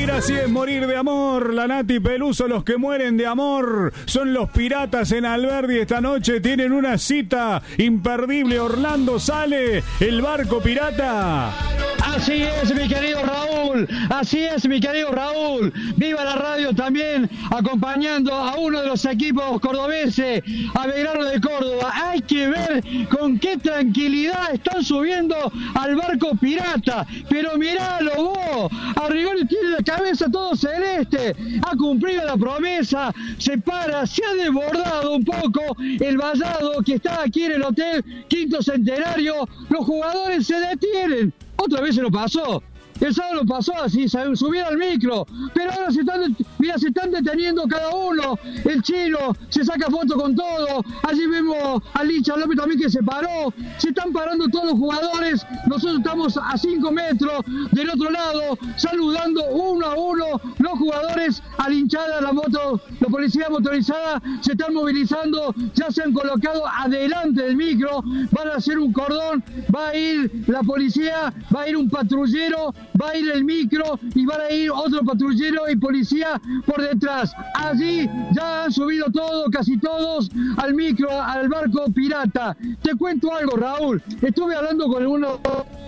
morir así es morir de amor. La Nati Peluso, los que mueren de amor son los Piratas en Alberdi. Esta noche tienen una cita imperdible. Orlando sale, el barco pirata. Así es, mi querido Raúl, así es, mi querido Raúl. Viva la radio también, acompañando a uno de los equipos cordobeses, a Belgrano de Córdoba. Hay que ver con qué tranquilidad están subiendo al barco pirata. Pero miralo vos, Arrigoni tiene la cabeza todo celeste, ha cumplido la promesa, se para, se ha desbordado un poco el vallado que está aquí en el Hotel Quinto Centenario. Los jugadores se detienen. Otra vez se lo pasó. El sábado lo pasó así, subieron al micro, pero ahora se están deteniendo cada uno. El Chino se saca foto con todo. Allí vemos a Licha López también que se paró. Se están parando todos los jugadores. Nosotros estamos a 5 metros del otro lado, saludando uno a uno los jugadores. A la hinchada, la policía motorizada se están movilizando. Ya se han colocado adelante del micro. Van a hacer un cordón. Va a ir la policía, va a ir un patrullero, va a ir el micro y van a ir otro patrullero y policía por detrás. Allí ya han subido todos, casi todos, al micro, al barco pirata. Te cuento algo, Raúl. Estuve hablando con uno...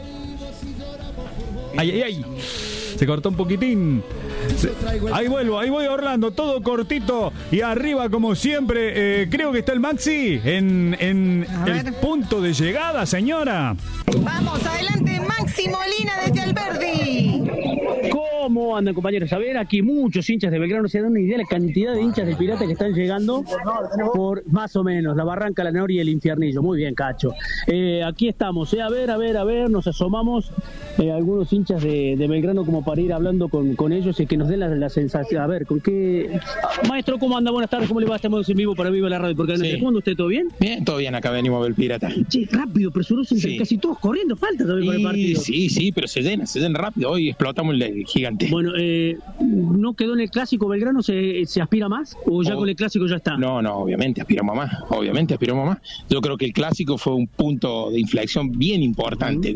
Ay. Se cortó un poquitín. Ahí voy Orlando, todo cortito y arriba como siempre. Creo que está el Maxi en el punto de llegada, señora. Vamos, adelante, Maxi Molina desde Alberdi. ¿Cómo andan, compañeros? A ver, aquí muchos hinchas de Belgrano. Se dan una idea de la cantidad de hinchas del Pirata que están llegando por más o menos la Barranca, la Noria y el Infiernillo. Muy bien, Cacho. Aquí estamos. A ver, nos asomamos algunos hinchas de Belgrano como para ir hablando con ellos y que nos den la sensación. A ver, ¿con qué? Maestro, ¿cómo anda? Buenas tardes, ¿cómo le va? Estamos en vivo para Viva la Radio. Porque sí. ¿Cómo anda usted? ¿Todo bien? Bien, todo bien. Acá venimos a ver el Pirata. Che, rápido, presuroso, entre casi todos corriendo. Falta todavía con el partido. Sí, pero se llena rápido. Hoy explotamos el gigante. Bueno, ¿no quedó en el clásico Belgrano? ¿Se aspira más? ¿O ya con el clásico ya está? No, obviamente aspiramos más. Yo creo que el clásico fue un punto de inflexión bien importante.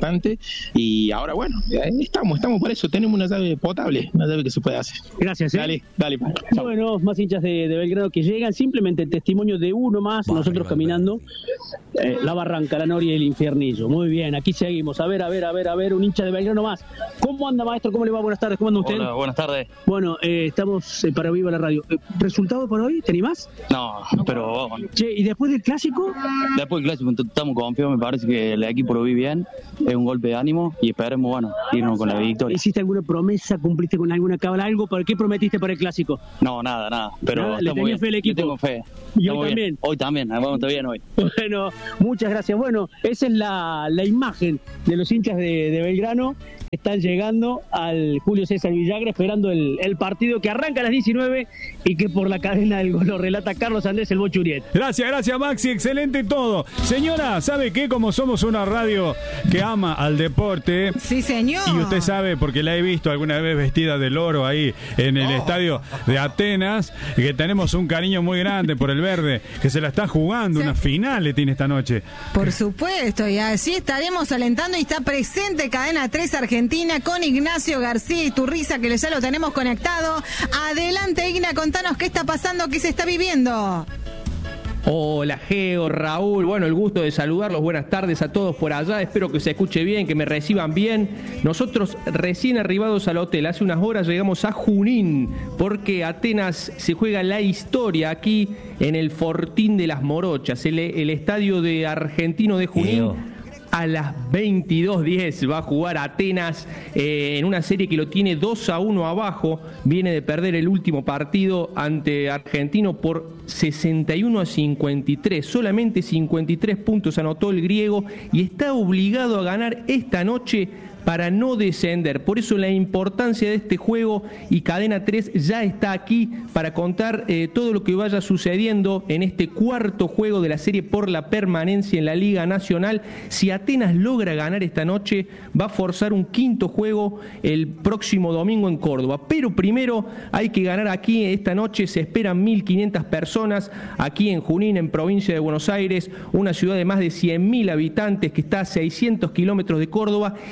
Y ahora, bueno, estamos por eso. Tenemos una llave potable, una llave que se puede hacer. Gracias, Dale. Bueno, más hinchas de Belgrano que llegan. Simplemente el testimonio de uno más. Nosotros caminando la Barranca, la Noria y el Infiernillo. Muy bien, aquí seguimos. A ver, un hincha de Belgrano más. ¿Cómo anda, maestro? ¿Cómo le va? Buenas tardes, ¿cómo anda usted? Hola, buenas tardes. Bueno, estamos para Viva la Radio. ¿Resultado por hoy? ¿Te animás? No, pero vamos. Che, ¿y después del clásico? Después del clásico estamos confiados, me parece que el equipo lo vi bien, es un golpe de ánimo y esperemos, irnos con la victoria. ¿Hiciste alguna promesa? ¿Cumpliste con alguna cábala? ¿Algo? ¿Para qué prometiste para el clásico? No, nada, pero ¿Le tenías fe al equipo? Le tengo fe. ¿Y hoy también? Hoy también, vamos bien hoy. Bueno, muchas gracias. Bueno, esa es la imagen de los hinchas de Belgrano. Están llegando al Julio César Villagra esperando el partido que arranca a las 19 y que por la cadena del gol lo relata Carlos Andrés el Bochuriet. Gracias Maxi, excelente todo. Señora, ¿sabe qué? Como somos una radio que ama al deporte. Sí, señor. Y usted sabe, porque la he visto alguna vez vestida de loro ahí en el estadio de Atenas, y que tenemos un cariño muy grande por el verde, que se la está jugando, una final le tiene esta noche. Por supuesto, y así estaremos alentando y está presente Cadena 3 Argentina con Ignacio García Iturriza, que ya lo tenemos conectado. Adelante, Igna, contanos qué está pasando, qué se está viviendo. Hola Geo, Raúl, bueno, el gusto de saludarlos, buenas tardes a todos por allá, espero que se escuche bien, que me reciban bien. Nosotros recién arribados al hotel, hace unas horas llegamos a Junín, porque Atenas se juega la historia aquí en el Fortín de las Morochas, el estadio de Argentino de Junín. A las 22:10 va a jugar Atenas en una serie que lo tiene 2-1 abajo. Viene de perder el último partido ante Argentino por 61-53. Solamente 53 puntos anotó el griego y está obligado a ganar esta noche para no descender. Por eso la importancia de este juego, y Cadena 3 ya está aquí para contar todo lo que vaya sucediendo en este cuarto juego de la serie por la permanencia en la Liga Nacional. Si Atenas logra ganar esta noche, va a forzar un quinto juego el próximo domingo en Córdoba. Pero primero hay que ganar aquí esta noche. Se esperan 1.500 personas aquí en Junín, en provincia de Buenos Aires, una ciudad de más de 100.000 habitantes que está a 600 kilómetros de Córdoba. Y déjame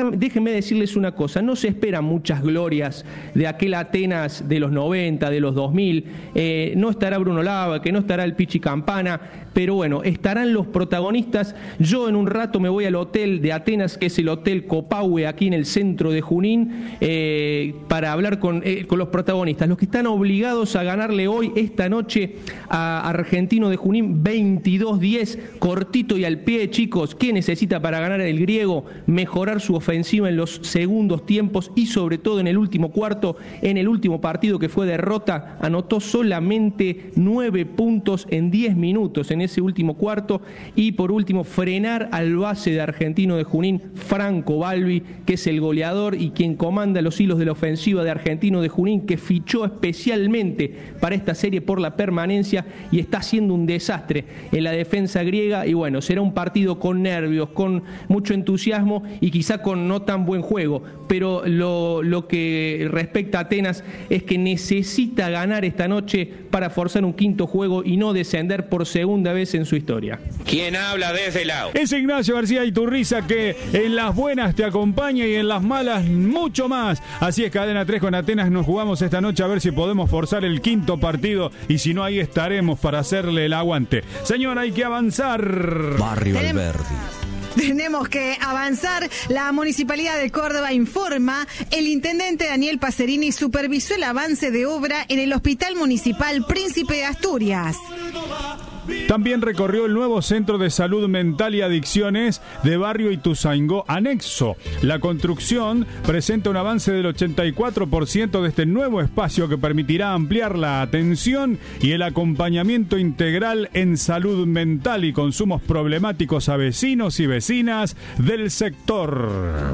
déjenme decirles una cosa, no se esperan muchas glorias de aquel Atenas de los 90, de los 2000, no estará Bruno Lava, que no estará el Pichi Campana, pero bueno, estarán los protagonistas. Yo en un rato me voy al hotel de Atenas, que es el Hotel Copahue, aquí en el centro de Junín, para hablar con los protagonistas, los que están obligados a ganarle hoy, esta noche, a Argentino de Junín, 22-10, cortito y al pie, chicos. ¿Qué necesita para ganar el griego? Mejorar su ofensiva en los segundos tiempos y sobre todo en el último cuarto. En el último partido, que fue derrota, anotó solamente 9 puntos en 10 minutos en ese último cuarto. Y por último, frenar al base de Argentino de Junín, Franco Balbi, que es el goleador y quien comanda los hilos de la ofensiva de Argentino de Junín, que fichó especialmente para esta serie por la permanencia y está haciendo un desastre en la defensa griega. Y bueno, será un partido con nervios, con mucho entusiasmo y quizá con no tan buen juego, pero lo que respecta a Atenas es que necesita ganar esta noche para forzar un quinto juego y no descender por segunda vez en su historia. ¿Quién habla desde el lado? Es Ignacio García Iturriza, que en las buenas te acompaña y en las malas mucho más. Así es, Cadena 3 con Atenas nos jugamos esta noche a ver si podemos forzar el quinto partido y si no, ahí estaremos para hacerle el aguante. Señor, hay que avanzar. Barrio Alberdi. Tenemos que avanzar. La Municipalidad de Córdoba informa, el intendente Daniel Pacerini supervisó el avance de obra en el Hospital Municipal Príncipe de Asturias. También recorrió el nuevo Centro de Salud Mental y Adicciones de Barrio Ituzaingó Anexo. La construcción presenta un avance del 84% de este nuevo espacio que permitirá ampliar la atención y el acompañamiento integral en salud mental y consumos problemáticos a vecinos y vecinas del sector.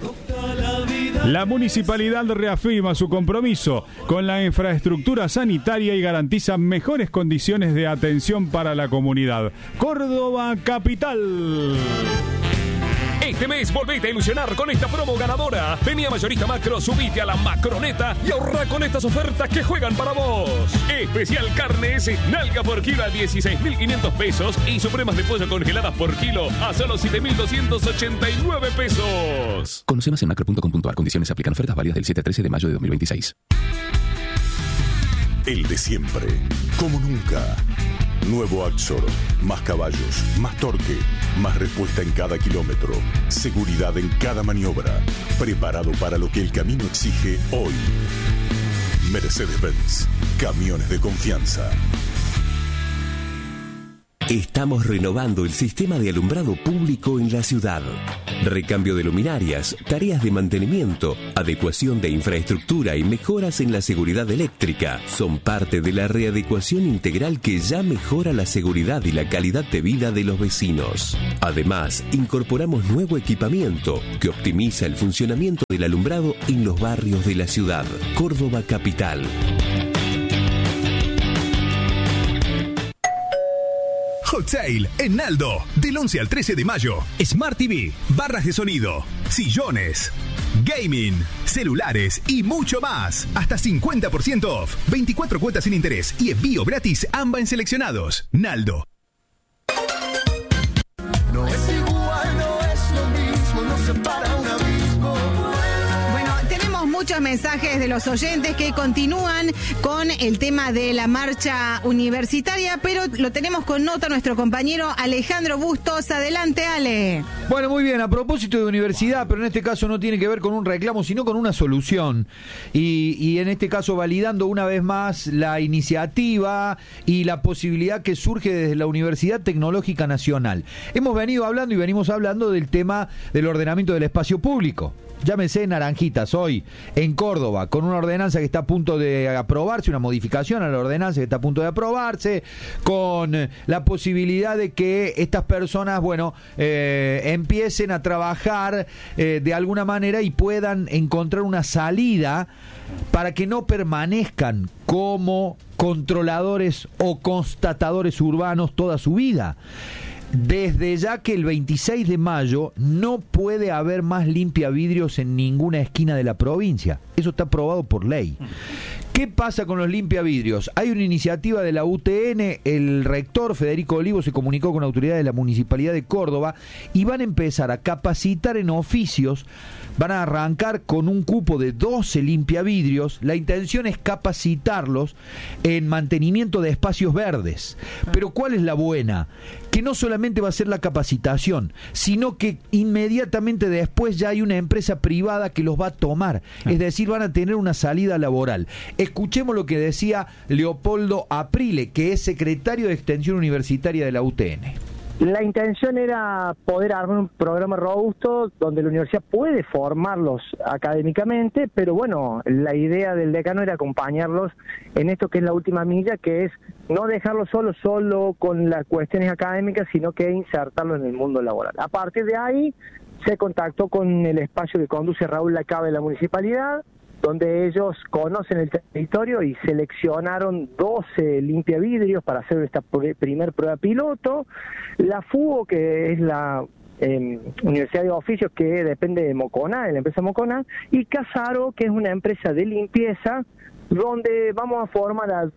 La municipalidad reafirma su compromiso con la infraestructura sanitaria y garantiza mejores condiciones de atención para la comunidad. Córdoba Capital. Este mes volvete a ilusionar con esta promo ganadora. Vení a Mayorista Macro, subite a la Macroneta y ahorra con estas ofertas que juegan para vos. Especial carnes, nalga por kilo a 16.500 pesos y supremas de pollo congeladas por kilo a solo 7.289 pesos. Conoce más en macro.com.ar. Condiciones se aplican. Ofertas válidas del 7 al 13 de mayo de 2026. El de siempre, como nunca. Nuevo Axor, más caballos, más torque, más respuesta en cada kilómetro, seguridad en cada maniobra, preparado para lo que el camino exige hoy. Mercedes-Benz, camiones de confianza. Estamos renovando el sistema de alumbrado público en la ciudad. Recambio de luminarias, tareas de mantenimiento, adecuación de infraestructura y mejoras en la seguridad eléctrica son parte de la readecuación integral que ya mejora la seguridad y la calidad de vida de los vecinos. Además, incorporamos nuevo equipamiento que optimiza el funcionamiento del alumbrado en los barrios de la ciudad. Córdoba Capital. Hot Sale en Naldo, del 11 al 13 de mayo. Smart TV, barras de sonido, sillones, gaming, celulares y mucho más. Hasta 50% off, 24 cuotas sin interés y envío gratis AMBA en seleccionados. Naldo. No es igual, no es lo mismo, no separa un abismo. Bueno, tenemos muchos mensajes de los oyentes que continúan con el tema de la marcha universitaria, pero lo tenemos con nota nuestro compañero Alejandro Bustos. Adelante, Ale. Bueno, muy bien, a propósito de universidad, pero en este caso no tiene que ver con un reclamo, sino con una solución. Y en este caso validando una vez más la iniciativa y la posibilidad que surge desde la Universidad Tecnológica Nacional. Hemos venido hablando y venimos hablando del tema del ordenamiento del espacio público. Llámese Naranjitas, hoy en Córdoba, con una ordenanza que está a punto de aprobarse, una modificación a la ordenanza que está a punto de aprobarse, con la posibilidad de que estas personas, empiecen a trabajar de alguna manera y puedan encontrar una salida para que no permanezcan como controladores o constatadores urbanos toda su vida. Desde ya que el 26 de mayo no puede haber más limpiavidrios en ninguna esquina de la provincia. Eso está aprobado por ley. ¿Qué pasa con los limpiavidrios? Hay una iniciativa de la UTN, el rector Federico Olivo se comunicó con autoridades de la Municipalidad de Córdoba y van a empezar a capacitar en oficios, van a arrancar con un cupo de 12 limpiavidrios, la intención es capacitarlos en mantenimiento de espacios verdes. Pero ¿cuál es la buena? Que no solamente va a ser la capacitación, sino que inmediatamente después ya hay una empresa privada que los va a tomar, es decir, van a tener una salida laboral. Escuchemos lo que decía Leopoldo Aprile, que es secretario de Extensión Universitaria de la UTN. La intención era poder armar un programa robusto donde la universidad puede formarlos académicamente, pero bueno, la idea del decano era acompañarlos en esto que es la última milla, que es no dejarlos solo con las cuestiones académicas, sino que insertarlos en el mundo laboral. A partir de ahí se contactó con el espacio que conduce Raúl Lacabe de la municipalidad, donde ellos conocen el territorio y seleccionaron 12 limpiavidrios para hacer esta primer prueba piloto. La FUO, que es la Universidad de Oficios, que depende de Mocona, de la empresa Mocona, y Casaro, que es una empresa de limpieza, donde vamos a formar a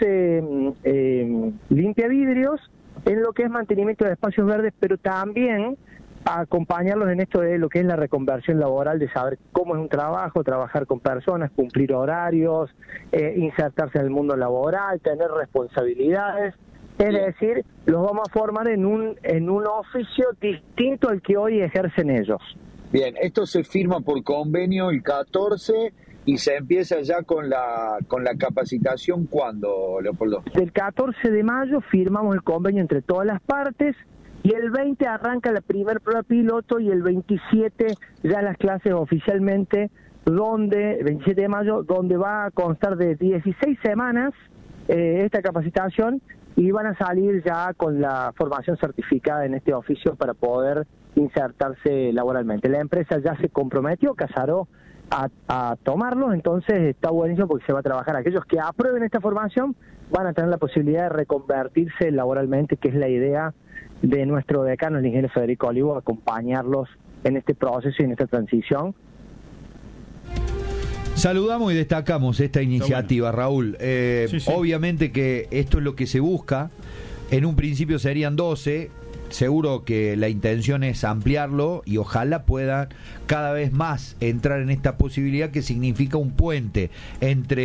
12 limpiavidrios en lo que es mantenimiento de espacios verdes, pero también a acompañarlos en esto de lo que es la reconversión laboral, de saber cómo es un trabajo, trabajar con personas, cumplir horarios, insertarse en el mundo laboral, tener responsabilidades. Es decir, los vamos a formar en un oficio distinto al que hoy ejercen ellos. Bien, esto se firma por convenio el 14 y se empieza ya con la capacitación. ¿Cuándo, Leopoldo? El 14 de mayo firmamos el convenio entre todas las partes. Y el 20 arranca la primer prueba piloto y el 27 ya las clases oficialmente, donde 27 de mayo, donde va a constar de 16 semanas esta capacitación y van a salir ya con la formación certificada en este oficio para poder insertarse laboralmente. La empresa ya se comprometió, Casaró, a tomarlos, entonces está buenísimo porque se va a trabajar. Aquellos que aprueben esta formación van a tener la posibilidad de reconvertirse laboralmente, que es la idea de nuestro decano, el ingeniero Federico Olivo, acompañarlos en este proceso y en esta transición. Saludamos y destacamos esta iniciativa, bueno. Raúl. Sí. Obviamente que esto es lo que se busca. En un principio serían 12. Seguro que la intención es ampliarlo y ojalá puedan cada vez más entrar en esta posibilidad, que significa un puente entre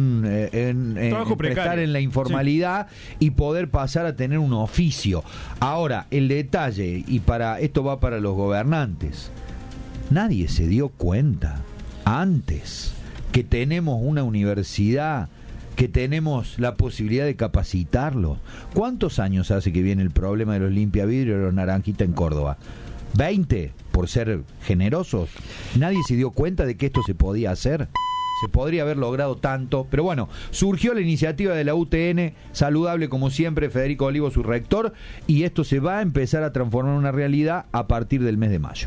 estar en la informalidad y poder pasar a tener un oficio. Ahora, el detalle, y para esto va para los gobernantes, nadie se dio cuenta antes que tenemos una universidad, que tenemos la posibilidad de capacitarlos. ¿Cuántos años hace que viene el problema de los limpiavidrios de los Naranjitas en Córdoba? ¿20? Por ser generosos. Nadie se dio cuenta de que esto se podía hacer. Se podría haber logrado tanto. Pero bueno, surgió la iniciativa de la UTN, saludable como siempre, Federico Olivo, su rector, y esto se va a empezar a transformar en una realidad a partir del mes de mayo.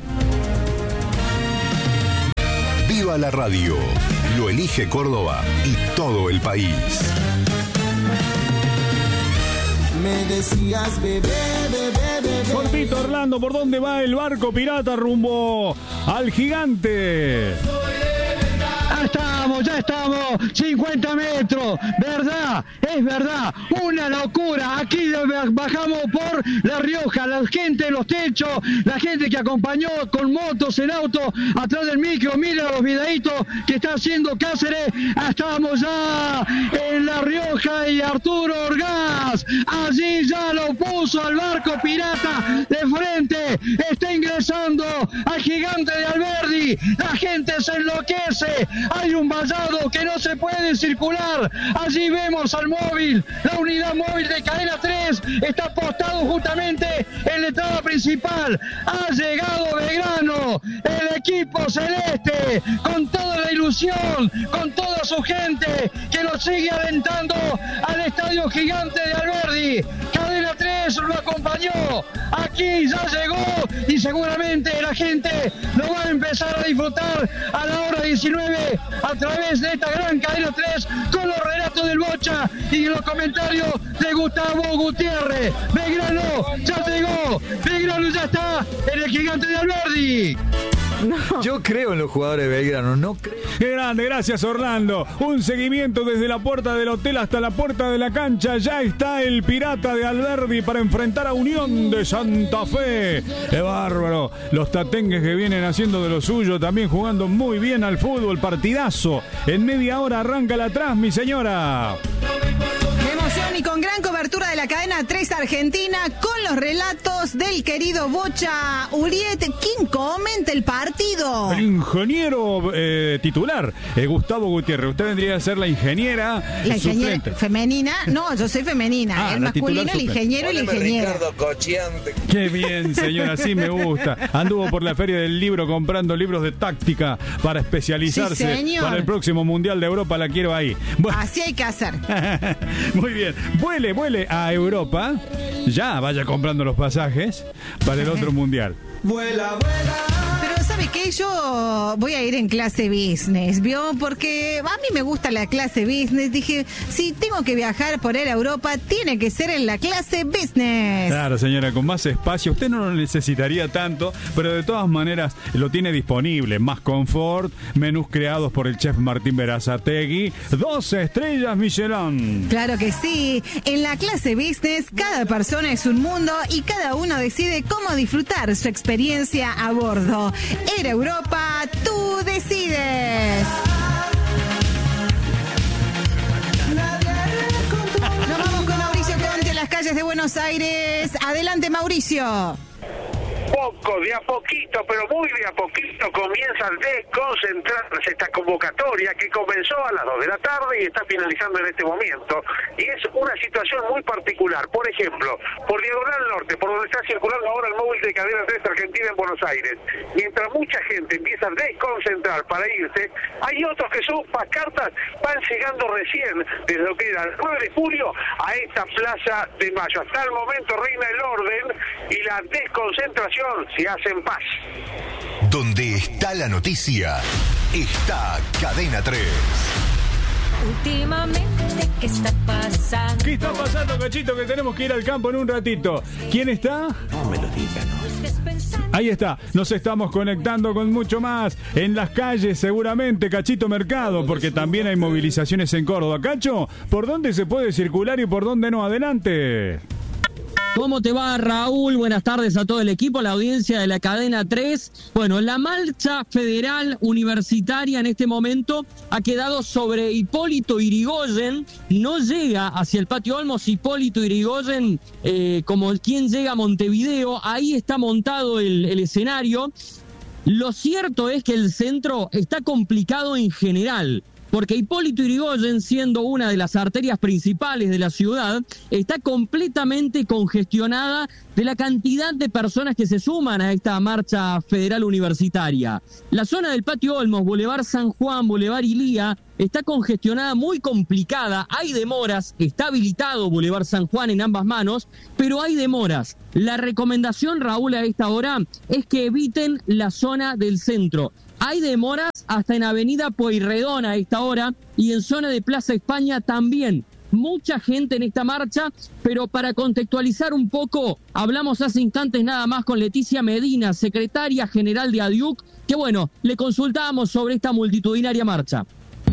Viva la radio, lo elige Córdoba y todo el país. Me decías bebé. Cortito, Orlando, ¿por dónde va el barco pirata rumbo al Gigante? Ya estamos, 50 metros, verdad, es verdad, una locura. Aquí bajamos por La Rioja, la gente en los techos, la gente que acompañó con motos, en auto, atrás del micro. Miren los videitos que está haciendo Cáceres. Estamos ya en La Rioja y Arturo Orgaz allí ya lo puso al barco pirata de frente, está ingresando al Gigante de Alberdi. La gente se enloquece, hay un vallado que no se puede circular. Allí vemos al móvil, la unidad móvil de Cadena 3 está apostado justamente en la entrada principal. Ha llegado Belgrano, el equipo celeste, con toda la ilusión, con toda su gente que lo sigue alentando al Estadio Gigante de Alberdi. Cadena 3 lo acompañó, aquí ya llegó y seguramente la gente lo va a empezar a disfrutar a la hora 19 a través de esta gran Cadena 3 con los relatos del Bocha y los comentarios de Gustavo Gutiérrez. Belgrano ya llegó, Belgrano ya está en el Gigante de Alberdi. Yo creo en los jugadores de Belgrano, no creo. Qué grande, gracias Orlando. Un seguimiento desde la puerta del hotel hasta la puerta de la cancha. Ya está el Pirata de Alberdi para enfrentar a Unión de Santa Fe. ¡Qué bárbaro! Los tatengues que vienen haciendo de lo suyo, también jugando muy bien al fútbol. Partidazo. En media hora arranca la trans, mi señora. Y con gran cobertura de la cadena 3 Argentina, con los relatos del querido Bocha Uriet. ¿Quién comenta el partido? El ingeniero titular, Gustavo Gutiérrez. Usted vendría a ser la ingeniera. La ingeniera suplente. Femenina. No, yo soy femenina. El masculino, el ingeniero y la ingeniera. Qué bien, señora, así me gusta. Anduvo por la Feria del Libro comprando libros de táctica para especializarse. Sí, para el próximo Mundial de Europa. La quiero ahí. Bueno. Así hay que hacer. Muy bien. Vuele a Europa. Ya vaya comprando los pasajes para el otro mundial. Vuela. Pero ¿sabe qué? Yo voy a ir en clase business, ¿vio? Porque a mí me gusta la clase business. Dije, si tengo que viajar por ir a Europa, tiene que ser en la clase business. Claro, señora, con más espacio. Usted no lo necesitaría tanto, pero de todas maneras lo tiene disponible. Más confort, menús creados por el chef Martín Berazategui. 2 estrellas Michelin. Claro que sí. En la clase business, cada persona es un mundo y cada uno decide cómo disfrutar su experiencia a bordo. Air Europa, tú decides. Nos vamos con Mauricio Conte a las calles de Buenos Aires. Adelante, Mauricio. De a poquito, pero muy de a poquito comienza a desconcentrarse esta convocatoria que comenzó a las 2 de la tarde y está finalizando en este momento. Y es una situación muy particular. Por ejemplo, por Diagonal Norte, por donde está circulando ahora el móvil de Cadena 3 Argentina en Buenos Aires, mientras mucha gente empieza a desconcentrar para irse, hay otros que sus cartas van llegando recién, desde lo que era el 9 de julio a esta Plaza de Mayo. Hasta el momento reina el orden y la desconcentración se hace en paz. Donde está la noticia, está Cadena 3. Últimamente, ¿qué está pasando? ¿Qué está pasando, Cachito? Que tenemos que ir al campo en un ratito. ¿Quién está? No me lo digan. Ahí está, nos estamos conectando con mucho más en las calles, seguramente, Cachito Mercado, porque también hay movilizaciones en Córdoba. Cacho, ¿por dónde se puede circular y por dónde no? Adelante. ¿Cómo te va, Raúl? Buenas tardes a todo el equipo, la audiencia de la Cadena 3. Bueno, la marcha federal universitaria en este momento ha quedado sobre Hipólito Yrigoyen. No llega hacia el Patio Olmos Hipólito Yrigoyen como quien llega a Montevideo. Ahí está montado el escenario. Lo cierto es que el centro está complicado en general, porque Hipólito Yrigoyen, siendo una de las arterias principales de la ciudad, está completamente congestionada de la cantidad de personas que se suman a esta marcha federal universitaria. La zona del Patio Olmos, Boulevard San Juan, Boulevard Ilía, está congestionada, muy complicada, hay demoras, está habilitado Boulevard San Juan en ambas manos, pero hay demoras. La recomendación, Raúl, a esta hora es que eviten la zona del centro. Hay demoras hasta en Avenida Pueyrredón a esta hora y en zona de Plaza España también. Mucha gente en esta marcha, pero para contextualizar un poco, hablamos hace instantes nada más con Leticia Medina, secretaria general de ADIUC, que bueno, le consultábamos sobre esta multitudinaria marcha.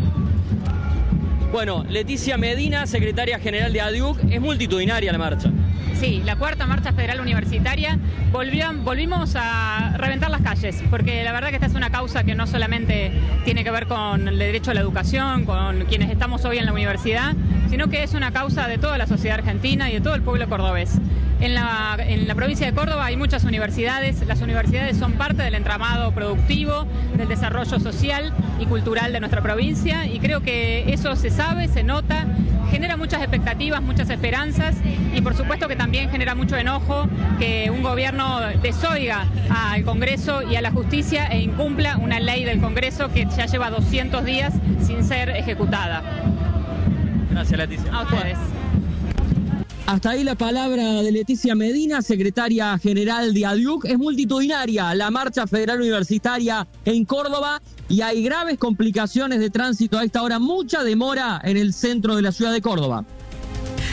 Bueno, Leticia Medina, secretaria general de ADIUC, es multitudinaria la marcha. Sí, la cuarta marcha federal universitaria, volvimos a reventar las calles, porque la verdad que esta es una causa que no solamente tiene que ver con el derecho a la educación, con quienes estamos hoy en la universidad, sino que es una causa de toda la sociedad argentina y de todo el pueblo cordobés. En la provincia de Córdoba hay muchas universidades, las universidades son parte del entramado productivo, del desarrollo social y cultural de nuestra provincia, y creo que eso se sabe, se nota, genera muchas expectativas, muchas esperanzas, y por supuesto que también genera mucho enojo que un gobierno desoiga al Congreso y a la justicia e incumpla una ley del Congreso que ya lleva 200 días sin ser ejecutada. Gracias, Leticia. A ustedes. Hasta ahí la palabra de Leticia Medina, secretaria general de ADIUC. Es multitudinaria la marcha federal universitaria en Córdoba y hay graves complicaciones de tránsito a esta hora, mucha demora en el centro de la ciudad de Córdoba.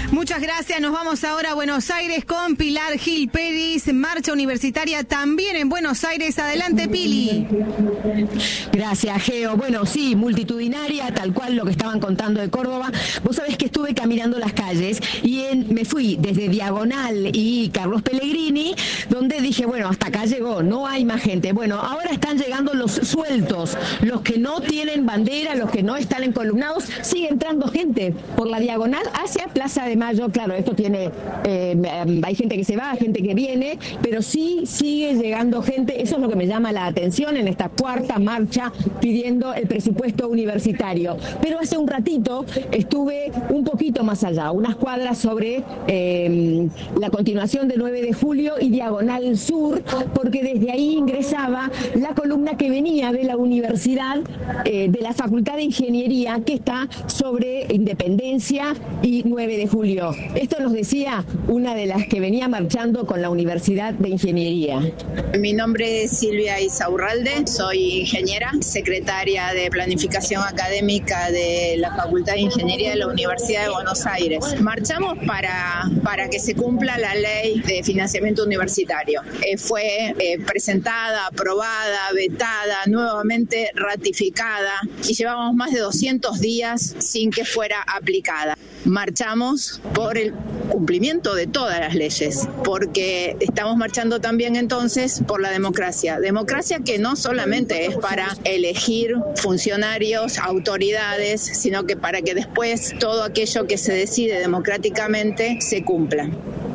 Muchas gracias. Nos vamos ahora a Buenos Aires con Pilar Gil Pérez. Marcha universitaria también en Buenos Aires. Adelante, Pili. Gracias, Geo. Bueno, sí, multitudinaria, tal cual lo que estaban contando de Córdoba. Vos sabés que estuve caminando las calles y me fui desde Diagonal y Carlos Pellegrini, donde dije, bueno, hasta acá llegó, no hay más gente. Bueno, ahora están llegando los sueltos, los que no tienen bandera, los que no están encolumnados. Sigue entrando gente por la Diagonal hacia Plaza de Mayo. Claro, esto tiene, hay gente que se va, gente que viene, pero sí sigue llegando gente. Eso es lo que me llama la atención en esta cuarta marcha pidiendo el presupuesto universitario. Pero hace un ratito estuve un poquito más allá, unas cuadras sobre la continuación de 9 de julio y Diagonal Sur, porque desde ahí ingresaba la columna que venía de la universidad, de la Facultad de Ingeniería, que está sobre Independencia y 9 de julio. Esto nos decía una de las que venía marchando con la Universidad de Ingeniería. Mi nombre es Silvia Isaurralde, soy ingeniera, secretaria de Planificación Académica de la Facultad de Ingeniería de la Universidad de Buenos Aires. Marchamos para que se cumpla la ley de financiamiento universitario. Fue presentada, aprobada, vetada, nuevamente ratificada y llevamos más de 200 días sin que fuera aplicada. Marchamos por el cumplimiento de todas las leyes, porque estamos marchando también entonces por la democracia. Democracia que no solamente es para elegir funcionarios, autoridades, sino que para que después todo aquello que se decide democráticamente se cumpla.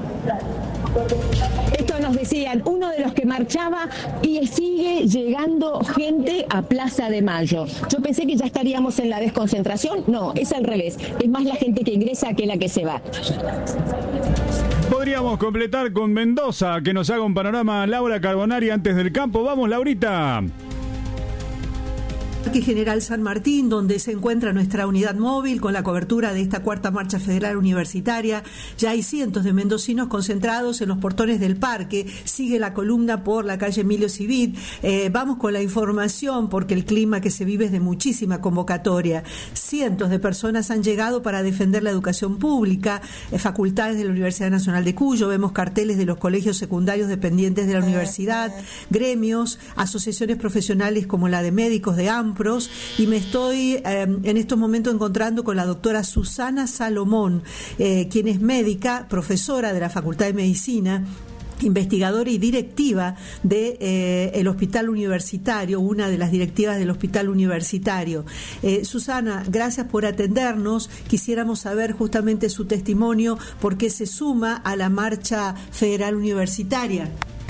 Esto nos decían uno de los que marchaba y sigue llegando gente a Plaza de Mayo. Yo pensé que ya estaríamos en la desconcentración. No, es al revés. Es más la gente que ingresa que la que se va. Podríamos completar con Mendoza, que nos haga un panorama Laura Carbonari antes del campo. Vamos, Laurita. Parque General San Martín, donde se encuentra nuestra unidad móvil con la cobertura de esta cuarta marcha federal universitaria. Ya hay cientos de mendocinos concentrados en los portones del parque. Sigue la columna por la calle Emilio Civit. Vamos con la información porque el clima que se vive es de muchísima convocatoria. Cientos de personas han llegado para defender la educación pública, facultades de la Universidad Nacional de Cuyo. Vemos carteles de los colegios secundarios dependientes de la universidad, gremios, asociaciones profesionales como la de médicos de AMPROS, y me estoy en estos momentos encontrando con la doctora Susana Salomón, quien es médica, profesora de la Facultad de Medicina, investigadora y directiva de el Hospital Universitario, una de las directivas del Hospital Universitario. Susana, gracias por atendernos. Quisiéramos saber justamente su testimonio, por qué se suma a la marcha federal universitaria.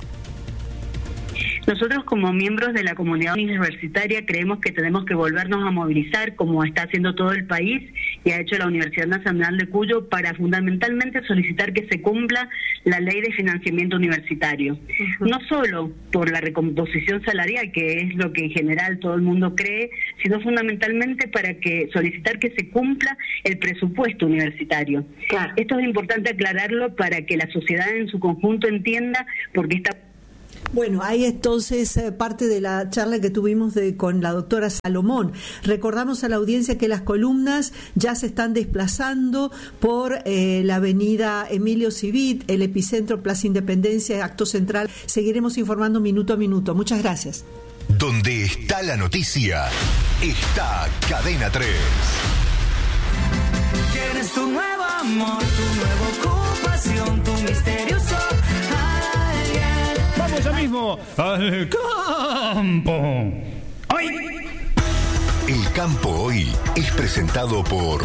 Nosotros como miembros de la comunidad universitaria creemos que tenemos que volvernos a movilizar como está haciendo todo el país y ha hecho la Universidad Nacional de Cuyo para fundamentalmente solicitar que se cumpla la ley de financiamiento universitario. No solo por la recomposición salarial, que es lo que en general todo el mundo cree, sino fundamentalmente para que solicitar que se cumpla el presupuesto universitario. Claro. Esto es importante aclararlo para que la sociedad en su conjunto entienda por qué está... Bueno, ahí entonces parte de la charla que tuvimos con la doctora Salomón. Recordamos a la audiencia que las columnas ya se están desplazando por la avenida Emilio Civit, el epicentro, Plaza Independencia, Acto Central. Seguiremos informando minuto a minuto. Muchas gracias. Donde está la noticia, está Cadena 3. Tienes tu nuevo amor, tu nueva ocupación, tu misterioso... Vamos ya mismo al campo. Hoy. El campo hoy es presentado por...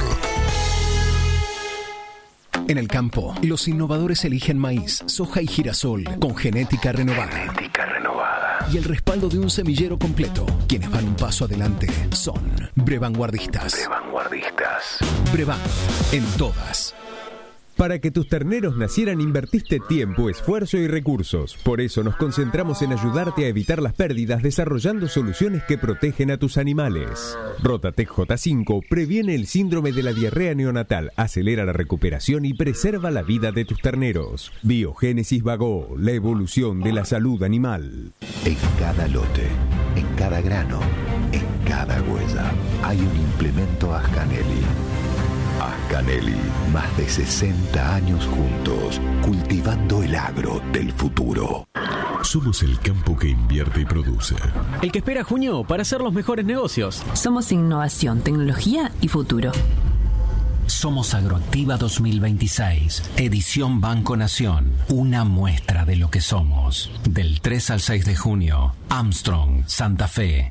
En el campo, los innovadores eligen maíz, soja y girasol con genética renovada. Y el respaldo de un semillero completo. Quienes van un paso adelante son Brevanguardistas. Brevan, en todas. Para que tus terneros nacieran invertiste tiempo, esfuerzo y recursos. Por eso nos concentramos en ayudarte a evitar las pérdidas desarrollando soluciones que protegen a tus animales. Rotatec J5 previene el síndrome de la diarrea neonatal, acelera la recuperación y preserva la vida de tus terneros. Biogénesis Bagó, la evolución de la salud animal. En cada lote, en cada grano, en cada huella, hay un implemento Ascanelli. Ascanelli, más de 60 años juntos, cultivando el agro del futuro. Somos el campo que invierte y produce. El que espera junio para hacer los mejores negocios. Somos innovación, tecnología y futuro. Somos Agroactiva 2026, edición Banco Nación. Una muestra de lo que somos. Del 3 al 6 de junio, Armstrong, Santa Fe.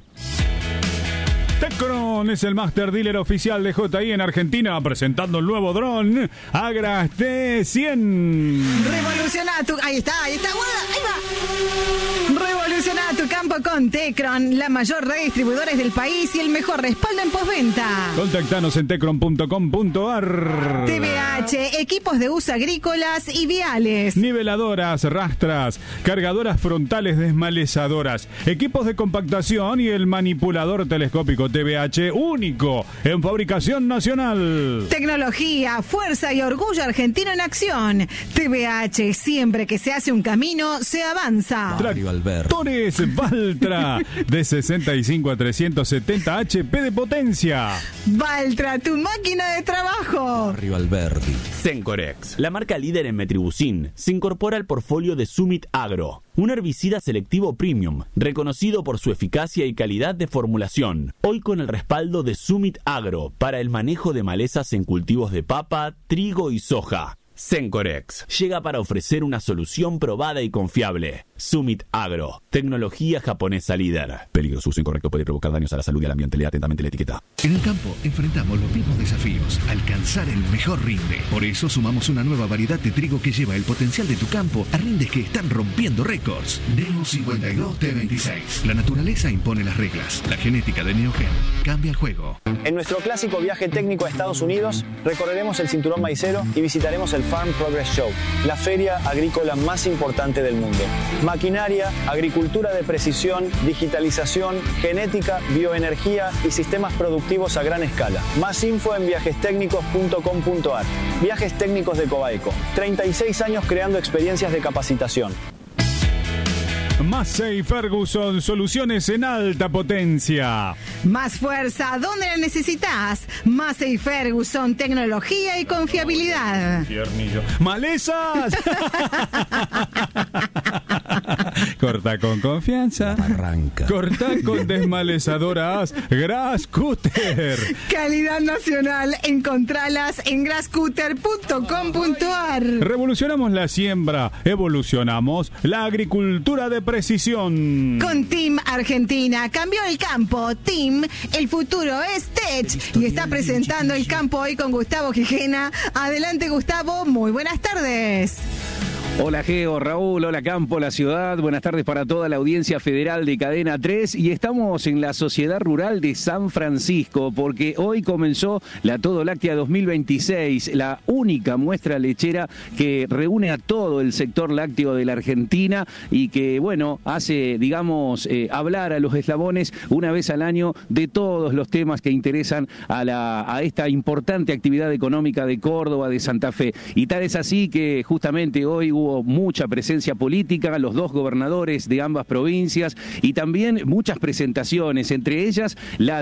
Tecron es el Master Dealer oficial de JI en Argentina, presentando el nuevo dron Agra T100. Revoluciona tu... Ahí está, guarda, ahí va. Revoluciona tu campo con Tecron, la mayor red de distribuidores del país y el mejor respaldo en postventa. Contactanos en tecron.com.ar. TBH, equipos de uso agrícolas y viales. Niveladoras, rastras, cargadoras frontales desmalezadoras, equipos de compactación y el manipulador telescópico TBH único en fabricación nacional. Tecnología, fuerza y orgullo argentino en acción. TBH, siempre que se hace un camino, se avanza. Tractores Valtra de 65 a 370 HP de potencia. Valtra, tu máquina de trabajo. Barrio Alberdi. Sencorex, la marca líder en metribuzin, se incorpora al portfolio de Summit Agro, un herbicida selectivo premium, reconocido por su eficacia y calidad de formulación. Hoy con el respaldo de Summit Agro para el manejo de malezas en cultivos de papa, trigo y soja. Sencorex llega para ofrecer una solución probada y confiable. Summit Agro, tecnología japonesa líder. Peligro, su uso incorrecto puede provocar daños a la salud y al ambiente. Lea atentamente la etiqueta. En el campo enfrentamos los mismos desafíos, alcanzar el mejor rinde. Por eso sumamos una nueva variedad de trigo que lleva el potencial de tu campo a rindes que están rompiendo récords. Neo 52 T26. La naturaleza impone las reglas. La genética de Neogen cambia el juego. En nuestro clásico viaje técnico a Estados Unidos, recorreremos el cinturón maicero y visitaremos el Farm Progress Show, la feria agrícola más importante del mundo. Maquinaria, agricultura de precisión, digitalización, genética, bioenergía y sistemas productivos a gran escala. Más info en viajestecnicos.com.ar. Viajes Técnicos de Cobaeco. 36 años creando experiencias de capacitación. Massey Ferguson, soluciones en alta potencia. Más fuerza, ¿dónde la necesitas? Massey Ferguson, tecnología y confiabilidad. Piernillo. ¡Malezas! Corta con confianza. Arranca. Corta con desmalezadoras Grass Cutter. Calidad nacional. Encontralas en grasscutter.com.ar. Revolucionamos la siembra. Evolucionamos la agricultura de precisión. Con Team Argentina. Cambió el campo. Team, el futuro es Tech. Y está presentando el campo hoy con Gustavo Gijena. Adelante, Gustavo. Muy buenas tardes. Hola Geo, Raúl, hola Campo, la ciudad, buenas tardes para toda la audiencia federal de Cadena 3 y estamos en la Sociedad Rural de San Francisco porque hoy comenzó la Todo Láctea 2026, la única muestra lechera que reúne a todo el sector lácteo de la Argentina y que, bueno, hace, digamos, hablar a los eslabones una vez al año de todos los temas que interesan a esta importante actividad económica de Córdoba, de Santa Fe. Y tal es así que justamente hoy hubo mucha presencia política, los dos gobernadores de ambas provincias y también muchas presentaciones, entre ellas la